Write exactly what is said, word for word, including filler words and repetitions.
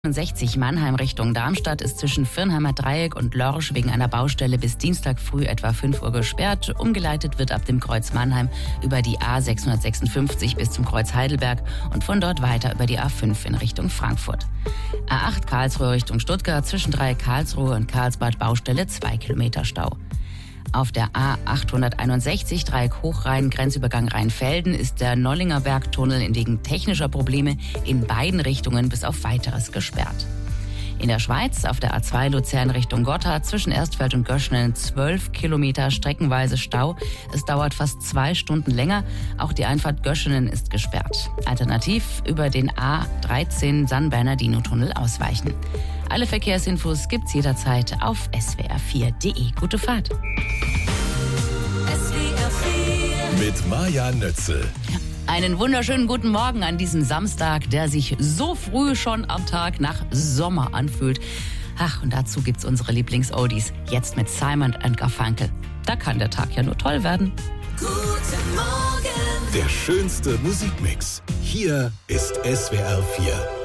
sechzig Mannheim Richtung Darmstadt ist zwischen Firnheimer Dreieck und Lorsch wegen einer Baustelle bis Dienstag früh etwa fünf Uhr gesperrt. Umgeleitet wird ab dem Kreuz Mannheim über die A sechshundertsechsundfünfzig bis zum Kreuz Heidelberg und von dort weiter über die A fünf in Richtung Frankfurt. A acht Karlsruhe Richtung Stuttgart zwischen Dreieck Karlsruhe und Karlsbad Baustelle zwei Kilometer Stau. Auf der A achthunderteinundsechzig Dreieck Hochrhein, Grenzübergang Rheinfelden, ist der Nollinger Bergtunnel wegen technischer Probleme in beiden Richtungen bis auf Weiteres gesperrt. In der Schweiz auf der A zwei Luzern Richtung Gotthard zwischen Erstfeld und Göschenen zwölf Kilometer streckenweise Stau. Es dauert fast zwei Stunden länger. Auch die Einfahrt Göschenen ist gesperrt. Alternativ über den A dreizehn San Bernardino-Tunnel ausweichen. Alle Verkehrsinfos gibt's jederzeit auf s w r vier punkt d e. Gute Fahrt. S W R vier mit Maja Nötzel. Einen wunderschönen guten Morgen an diesem Samstag, der sich so früh schon am Tag nach Sommer anfühlt. Ach, und dazu gibt's unsere Lieblings-Oldies. Jetzt mit Simon and Garfunkel. Da kann der Tag ja nur toll werden. Guten Morgen. Der schönste Musikmix. Hier ist S W R vier.